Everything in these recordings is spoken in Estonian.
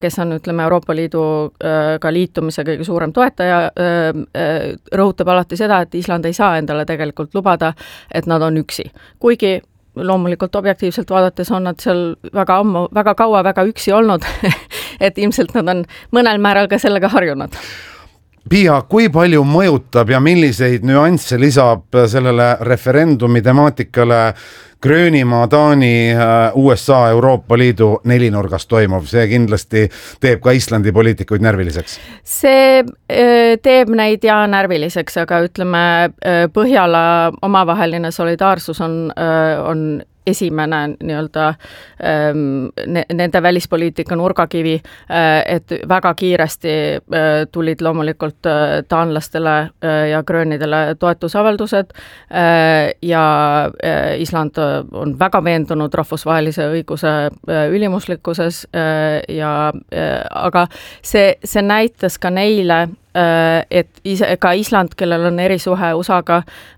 kes on, ütleme, Euroopa Liiduga liitumise kõige suurem toetaja, rõhutab alati seda, et Island ei saa endale tegelikult lubada, et nad on üksi. Kuigi loomulikult objektiivselt vaadates on nad seal väga ammu, väga kaua, väga üksi olnud, et ilmselt nad on mõnel määral ka sellega harjunud. Pia, kui palju mõjutab ja milliseid nüansse lisab sellele referendumi temaatikale Gröönimaa, Taani, USA, Euroopa Liidu nelinurgas toimuv? See kindlasti teeb ka Islandi poliitikuid närviliseks. See teeb neid ja närviliseks, aga ütleme, Põhjala omavaheline solidaarsus on esimene nii-öelda nende välispoliitika nurgakivi, et väga kiiresti tulid loomulikult taanlastele ja gröönidele toetusavaldused ja Island on väga veendunud rahvusvahelise õiguse ülimuslikkuses aga see näitas ka neile, et ka Island, kellel on erisuhe USA-ga,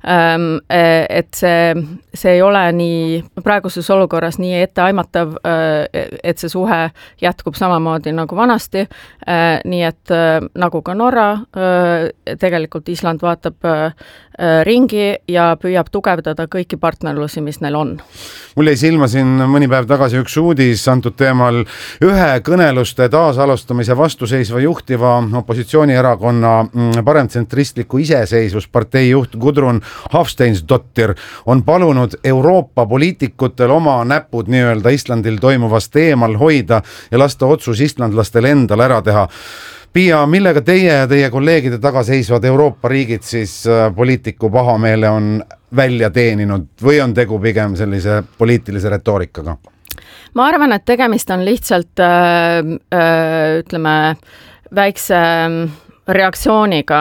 et see ei ole nii praeguses olukorras nii etteaimatav, et see suhe jätkub samamoodi nagu vanasti, nii et nagu ka Norra, tegelikult Island vaatab ringi ja püüab tugevdada kõiki partnerlusi, mis neil on. Mul jäi silma siin mõni päev tagasi üks uudis antud teemal ühe kõneluste taasalustamise vastuseisva juhtiva opositsioonierakonna paremtsentristliku iseseisvuspartei juht Gudrun Hafsteinsdottir on palunud Euroopa poliitikutel oma näpud nii-öelda Islandil toimuvast eemal hoida ja lasta otsus islandlastel endal ära teha. Pia, millega teie ja teie kolleegide tagaseisvad Euroopa riigid siis poliitiku pahameele on välja teeninud või on tegu pigem sellise poliitilise retoorikaga? Ma arvan, et tegemist on lihtsalt ütleme väikse reaktsiooniga,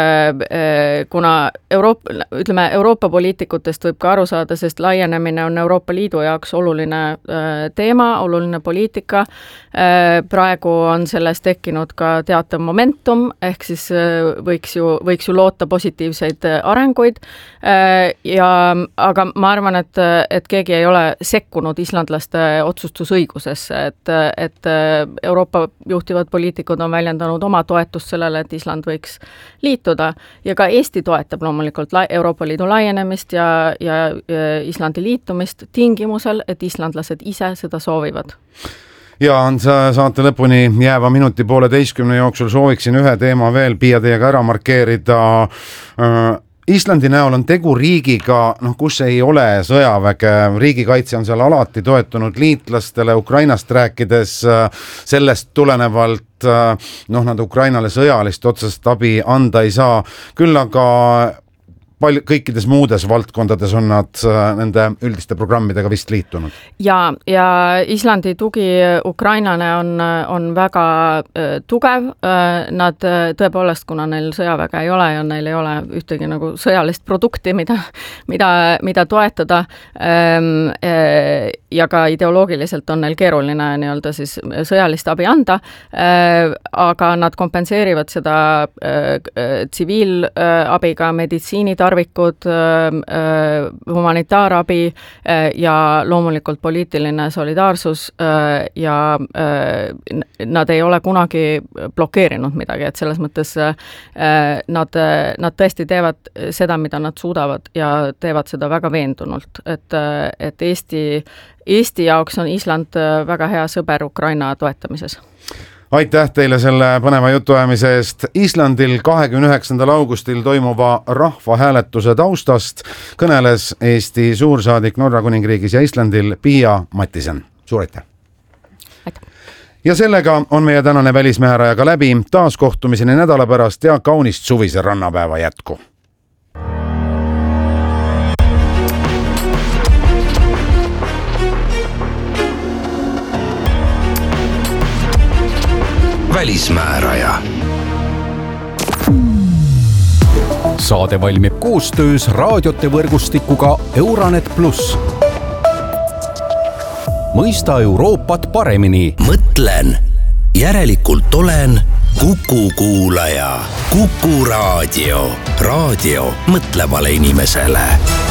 kuna Euroopa poliitikutest võib ka aru saada, sest laienemine on Euroopa Liidu jaoks oluline teema, oluline poliitika. Praegu on selles tekkinud ka teatav momentum, ehk siis võiks ju loota positiivseid arenguid. Aga ma arvan, et keegi ei ole sekkunud islandlaste otsustusõigusesse, et Euroopa juhtivad poliitikud on väljendanud oma toetust sellele, et Island võiks liituda ja ka Eesti toetab loomulikult Euroopa Liidu laienemist ja Islandi liitumist tingimusel, et islandlased ise seda soovivad. Ja saate lõpuni jääva minuti 12 jooksul sooviksin ühe teema veel Pia teiega ära markeerida. Islandi näol on tegu riigiga, kus ei ole sõjaväge. Riigikaitse on seal alati toetunud liitlastele, Ukrainast rääkides sellest tulenevalt, nad Ukrainale sõjalist otsest abi anda ei saa. Küll aga kõikides muudes valdkondades on nad nende üldiste programmidega vist liitunud. Ja Islandi tugi Ukrainale on väga tugev. Nad tõepoolest, kuna neil sõjaväge ei ole ja neil ei ole ühtegi nagu sõjalist produkti, mida toetada ja ka ideoloogiliselt on neil keeruline nii-öelda siis sõjalist abi anda, aga nad kompenseerivad seda tsiviilabiga, meditsiinitarvikud, humanitaarabi ja loomulikult poliitiline solidaarsus ja nad ei ole kunagi blokeerinud midagi, et selles mõttes nad tõesti teevad seda, mida nad suudavad ja teevad seda väga veendunult, et Eesti jaoks on Island väga hea sõber Ukraina toetamises. Aitäh teile selle põneva jutuajamise eest. Islandil 29. augustil toimuva rahvahääletuse taustast kõneles Eesti suursaadik Norra kuningriigis ja Islandil Pia Mattisen. Suur aitäh! Ja sellega on meie tänane välismäärajaga läbi. Taas kohtumiseni nädala pärast ja kaunist suvise rannapäeva jätku. Välismääraja. Saade valmib koostöös raadiote võrgustikuga Euranet Plus. Mõista Euroopat paremini. Mõtlen, järelikult olen Kuku kuulaja. Kuku raadio. Raadio mõtlevale inimesele.